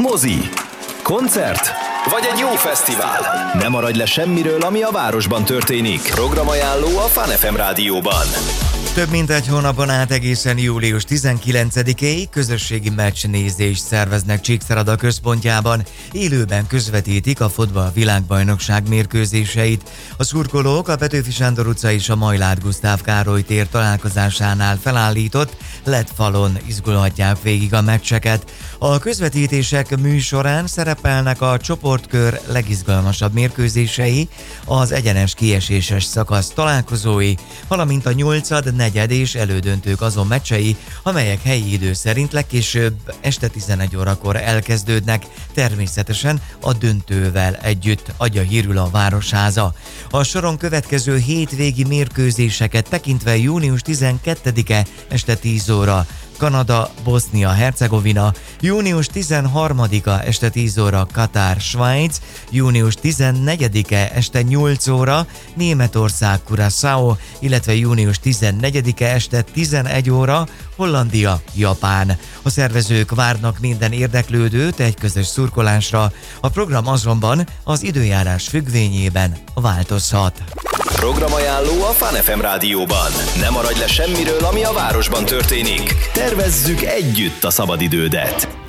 Mozi, koncert vagy egy jó fesztivál. Ne maradj le semmiről, ami a városban történik. Programajánló a Fun FM rádióban. Több mint egy hónapon át egészen július 19-éig közösségi meccsnézést szerveznek Csíkszereda központjában. Élőben közvetítik a fotball világbajnokság mérkőzéseit. A szurkolók a Petőfi Sándor utca és a Majlát Gusztáv Károly tér találkozásánál felállított LED-falon izgulhatják végig a meccseket. A közvetítések műsorán szerepelnek a csoportkör legizgalmasabb mérkőzései, az egyenes kieséses szakasz találkozói, valamint a 8., 4. és elődöntők azon meccsei, amelyek helyi idő szerint legkésőbb este 11 órakor elkezdődnek, természetesen a döntővel együtt, adja hírül a Városháza. A soron következő hétvégi mérkőzéseket tekintve június 12-e este 10 óra Kanada, Bosznia-Hercegovina, június 13-a este 10 óra Katár, Svájc, június 14-e este 8 óra Németország, Curaçao, illetve június 14-e este 11 óra Hollandia, Japán. A szervezők várnak minden érdeklődőt egy közös szurkolásra, a program azonban az időjárás függvényében változhat. Programajánló a Fun FM rádióban. Ne maradj le semmiről, ami a városban történik. Tervezzük együtt a szabadidődet.